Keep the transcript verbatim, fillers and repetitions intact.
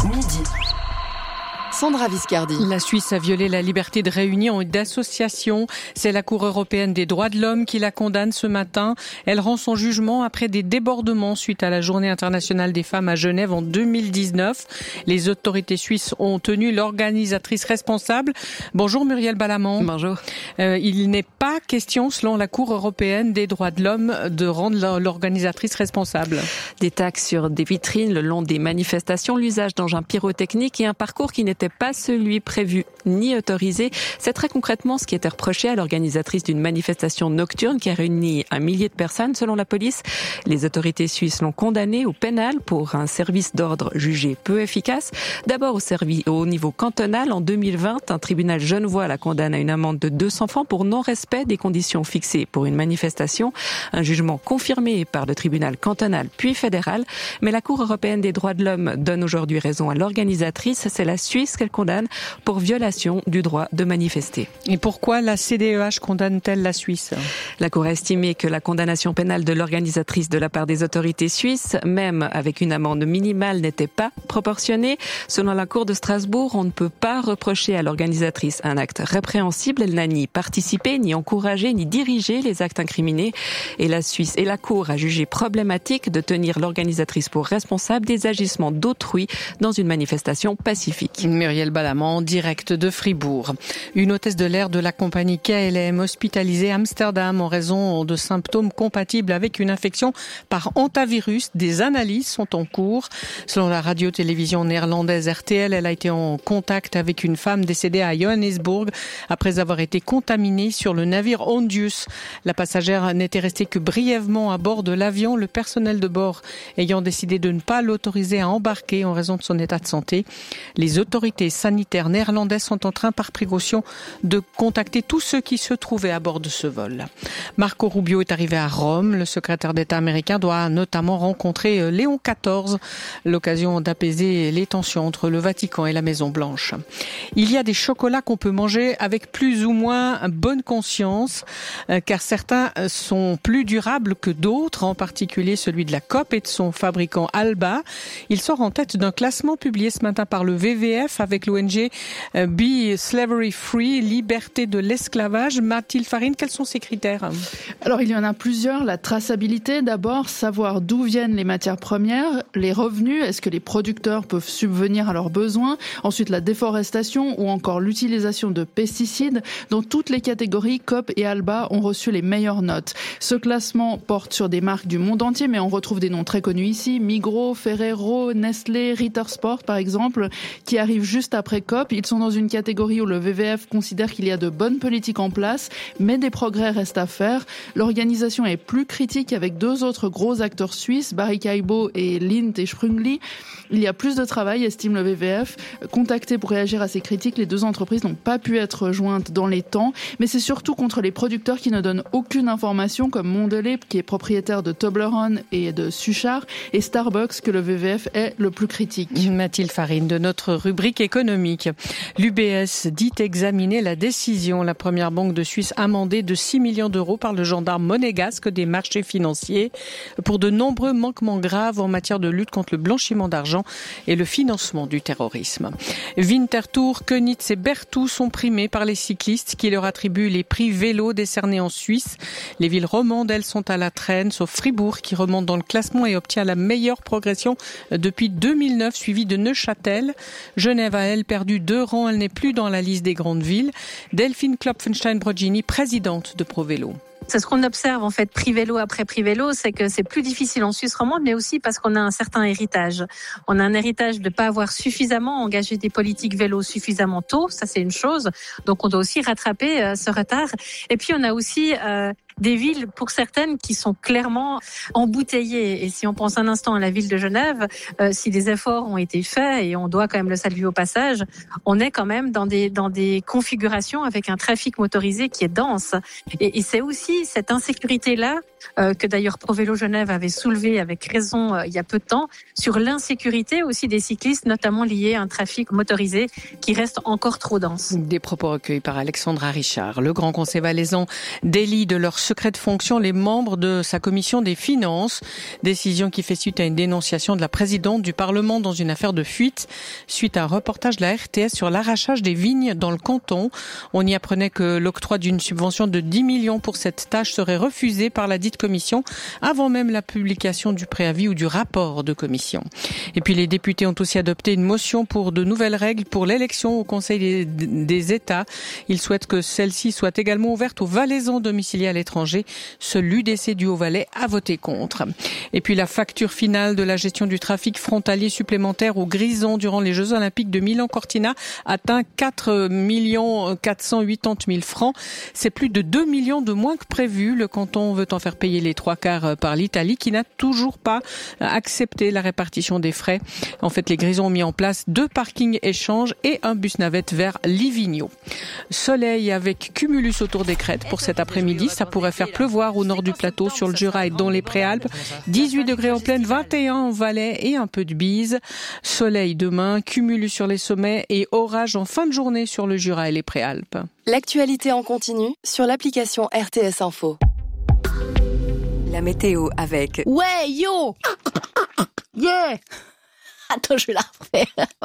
Midi. Sandra Viscardi. La Suisse a violé la liberté de réunion et d'association. C'est la Cour européenne des droits de l'homme qui la condamne ce matin. Elle rend son jugement après des débordements suite à la Journée internationale des femmes à Genève en deux mille dix-neuf. Les autorités suisses ont tenu l'organisatrice responsable. Bonjour Muriel Balamand. Bonjour. Euh, il n'est pas question, selon la Cour européenne des droits de l'homme, de rendre l'organisatrice responsable. Des taxes sur des vitrines le long des manifestations, l'usage d'engins pyrotechniques et un parcours qui n'était pas celui prévu ni autorisé. C'est très concrètement ce qui était reproché à l'organisatrice d'une manifestation nocturne qui a réuni un millier de personnes selon la police. Les autorités suisses l'ont condamnée au pénal pour un service d'ordre jugé peu efficace. D'abord au, servi, au niveau cantonal, en deux mille vingt, un tribunal genevois la condamne à une amende de deux cents francs pour non-respect des conditions fixées pour une manifestation. Un jugement confirmé par le tribunal cantonal puis fédéral. Mais la Cour européenne des droits de l'homme donne aujourd'hui raison à l'organisatrice. C'est la Suisse qu'elle condamne pour violation du droit de manifester. Et pourquoi la C D E H condamne-t-elle la Suisse ? La Cour a estimé que la condamnation pénale de l'organisatrice de la part des autorités suisses, même avec une amende minimale, n'était pas proportionnée. Selon la Cour de Strasbourg, on ne peut pas reprocher à l'organisatrice un acte répréhensible. Elle n'a ni participé, ni encouragé, ni dirigé les actes incriminés. Et la Suisse et la Cour a jugé problématique de tenir l'organisatrice pour responsable des agissements d'autrui dans une manifestation pacifique. Muriel Balamand, direct de Fribourg. Une hôtesse de l'air de la compagnie K L M hospitalisée à Amsterdam en raison de symptômes compatibles avec une infection par hantavirus. Des analyses sont en cours. Selon la radio-télévision néerlandaise R T L, elle a été en contact avec une femme décédée à Johannesburg après avoir été contaminée sur le navire Hondius. La passagère n'était restée que brièvement à bord de l'avion, le personnel de bord ayant décidé de ne pas l'autoriser à embarquer en raison de son état de santé. Les autorités sanitaires néerlandaises sont en train, par précaution, de contacter tous ceux qui se trouvaient à bord de ce vol. Marco Rubio est arrivé à Rome. Le secrétaire d'État américain doit notamment rencontrer Léon quatorze, l'occasion d'apaiser les tensions entre le Vatican et la Maison-Blanche. Il y a des chocolats qu'on peut manger avec plus ou moins bonne conscience, car certains sont plus durables que d'autres, en particulier celui de la Coop et de son fabricant Alba. Il sort en tête d'un classement publié ce matin par le V V F avec l'O N G Be Slavery Free, liberté de l'esclavage. Mathilde Farine, quels sont ces critères ? Alors il y en a plusieurs. La traçabilité d'abord, savoir d'où viennent les matières premières, les revenus, est-ce que les producteurs peuvent subvenir à leurs besoins, ensuite la déforestation ou encore l'utilisation de pesticides. Dans toutes les catégories, Coop et Alba ont reçu les meilleures notes. Ce classement porte sur des marques du monde entier, mais on retrouve des noms très connus ici, Migros, Ferrero, Nestlé, Ritter Sport par exemple, qui arrivent juste après Coop. Ils sont dans une catégorie où le V V F considère qu'il y a de bonnes politiques en place, mais des progrès restent à faire. L'organisation est plus critique avec deux autres gros acteurs suisses, Barry Callebaut et Lindt et Sprüngli. Il y a plus de travail, estime le V V F. Contactés pour réagir à ces critiques, les deux entreprises n'ont pas pu être jointes dans les temps, mais c'est surtout contre les producteurs qui ne donnent aucune information, comme Mondelez, qui est propriétaire de Toblerone et de Suchard, et Starbucks, que le V V F est le plus critique. Mathilde Farine, de notre rubrique économique. L'U B S dit examiner la décision. La première banque de Suisse amendée de six millions d'euros par le gendarme monégasque des marchés financiers pour de nombreux manquements graves en matière de lutte contre le blanchiment d'argent et le financement du terrorisme. Winterthur, Könitz et Berthoud sont primés par les cyclistes qui leur attribuent les prix vélo décernés en Suisse. Les villes romandes, elles, sont à la traîne, sauf Fribourg qui remonte dans le classement et obtient la meilleure progression depuis deux mille neuf, suivi de Neuchâtel. Genève a, elle, perdu deux rangs. Elle n'est plus dans la liste des grandes villes. Delphine Klopfenstein-Brogini, présidente de ProVélo. C'est ce qu'on observe en fait prix vélo après prix vélo, c'est que c'est plus difficile en Suisse romande, mais aussi parce qu'on a un certain héritage. On a un héritage de ne pas avoir suffisamment engagé des politiques vélo suffisamment tôt, ça c'est une chose. Donc on doit aussi rattraper euh, ce retard. Et puis on a aussi euh, des villes, pour certaines, qui sont clairement embouteillées. Et si on pense un instant à la ville de Genève, euh, si des efforts ont été faits, et on doit quand même le saluer au passage, on est quand même dans des dans des configurations avec un trafic motorisé qui est dense. Et, et c'est aussi cette insécurité-là euh, que d'ailleurs ProVélo Genève avait soulevé avec raison euh, il y a peu de temps, sur l'insécurité aussi des cyclistes, notamment liée à un trafic motorisé qui reste encore trop dense. Des propos recueillis par Alexandra Richard. Le Grand Conseil valaisan délie de leur secret de fonction les membres de sa commission des finances. Décision qui fait suite à une dénonciation de la présidente du Parlement dans une affaire de fuite, suite à un reportage de la R T S sur l'arrachage des vignes dans le canton. On y apprenait que l'octroi d'une subvention de dix millions pour cette tâche serait refusé par la dite commission avant même la publication du préavis ou du rapport de commission. Et puis les députés ont aussi adopté une motion pour de nouvelles règles pour l'élection au Conseil des, des États. Ils souhaitent que celle-ci soit également ouverte aux Valaisans domiciliés à l'étranger. Seul l'U D C du Haut-Valais a voté contre. Et puis la facture finale de la gestion du trafic frontalier supplémentaire au Grison durant les Jeux Olympiques de Milan-Cortina atteint quatre millions quatre cent quatre-vingt-dix mille francs. C'est plus de deux millions de moins que prévu. Le canton veut en faire payer les trois quarts par l'Italie qui n'a toujours pas accepté la répartition des frais. En fait, les Grisons ont mis en place deux parkings échanges et un bus navette vers Livigno. Soleil avec cumulus autour des crêtes pour cet après-midi. Ça pourrait faire pleuvoir au nord du plateau, sur le Jura et dans les Préalpes. dix-huit degrés en plaine, vingt et un en Valais et un peu de bise. Soleil demain, cumulus sur les sommets et orage en fin de journée sur le Jura et les Préalpes. L'actualité en continu sur l'application R T S Info. La météo avec... Ouais, yo! Yeah! Attends, je vais la refaire.